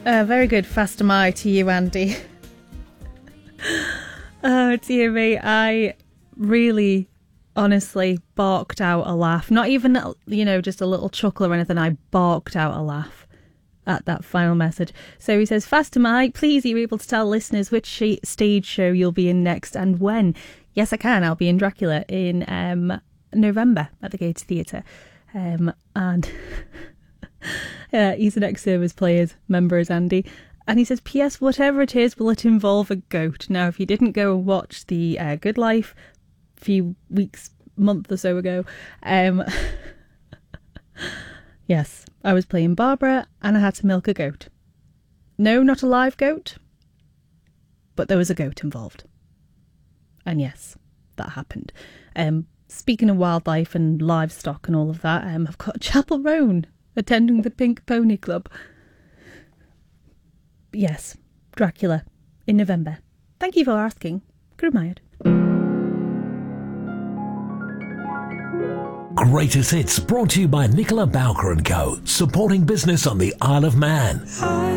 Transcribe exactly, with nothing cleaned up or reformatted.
Uh, very good Faster My to you, Andy. Oh, dear me. I really, honestly barked out a laugh. Not even, you know, just a little chuckle or anything. I barked out a laugh at that final message. So he says, Faster Mike, please, are you able to tell listeners which sh- stage show you'll be in next and when? Yes, I can. I'll be in Dracula in um, November at the Gates Theatre. Um, and uh, he's an ex-Service Players member, is Andy. And he says, P S, whatever it is, will it involve a goat? Now, if you didn't go and watch the uh, Good Life a few weeks, month or so ago, um, yes, I was playing Barbara and I had to milk a goat. No, not a live goat, but there was a goat involved. And yes, that happened. Um, speaking of wildlife and livestock and all of that, um, I've got Chapel Roan attending the Pink Pony Club. Yes, Dracula in November. Thank you for asking. Grumayed. Greatest Hits brought to you by Nicola Bowker and Co, supporting business on the Isle of Man.